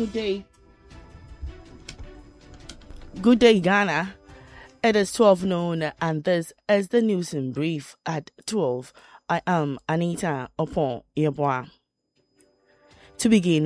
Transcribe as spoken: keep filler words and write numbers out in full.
Good day. Good day, Ghana. It is twelve noon, and this is the news in brief at twelve. I am Anita Opon Yeboah. To begin